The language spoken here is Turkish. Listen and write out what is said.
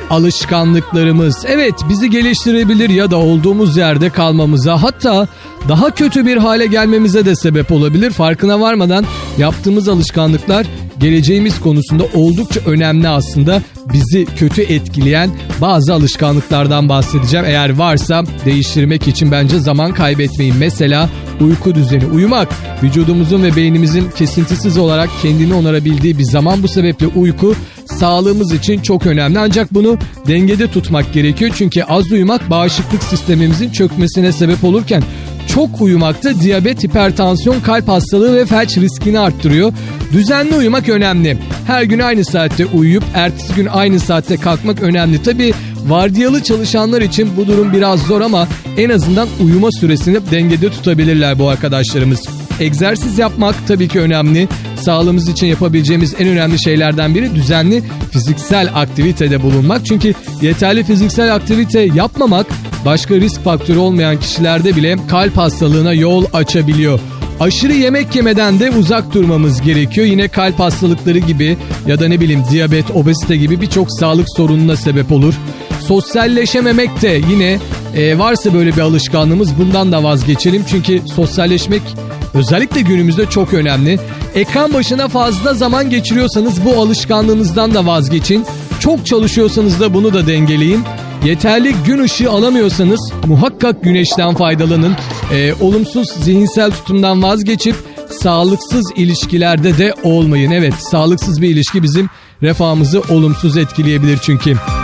alışkanlıklarımız evet bizi geliştirebilir ya da olduğumuz yerde kalmamıza, hatta daha kötü bir hale gelmemize de sebep olabilir. Farkına varmadan yaptığımız alışkanlıklar geleceğimiz konusunda oldukça önemli aslında. Bizi kötü etkileyen bazı alışkanlıklardan bahsedeceğim. Eğer varsa değiştirmek için bence zaman kaybetmeyin. Mesela uyku düzeni. Uyumak vücudumuzun ve beynimizin kesintisiz olarak kendini onarabildiği bir zaman. Bu sebeple uyku sağlığımız için çok önemli. Ancak bunu dengede tutmak gerekiyor. Çünkü az uyumak bağışıklık sistemimizin çökmesine sebep olurken çok uyumak da diyabet, hipertansiyon, kalp hastalığı ve felç riskini arttırıyor. Düzenli uyumak önemli. Her gün aynı saatte uyuyup ertesi gün aynı saatte kalkmak önemli. Tabii vardiyalı çalışanlar için bu durum biraz zor ama en azından uyuma süresini dengede tutabilirler bu arkadaşlarımız. Egzersiz yapmak tabii ki önemli. Sağlığımız için yapabileceğimiz en önemli şeylerden biri düzenli fiziksel aktivitede bulunmak. Çünkü yeterli fiziksel aktivite yapmamak başka risk faktörü olmayan kişilerde bile kalp hastalığına yol açabiliyor. Aşırı yemek yemeden de uzak durmamız gerekiyor. Yine kalp hastalıkları gibi ya da diyabet, obezite gibi birçok sağlık sorununa sebep olur. Sosyalleşememek de yine varsa böyle bir alışkanlığımız bundan da vazgeçelim. Çünkü sosyalleşmek özellikle günümüzde çok önemli. Ekran başına fazla zaman geçiriyorsanız bu alışkanlığınızdan da vazgeçin. Çok çalışıyorsanız da bunu da dengeleyin. Yeterli gün ışığı alamıyorsanız muhakkak güneşten faydalanın. Olumsuz zihinsel tutumdan vazgeçip sağlıksız ilişkilerde de olmayın. Evet, sağlıksız bir ilişki bizim refahımızı olumsuz etkileyebilir çünkü.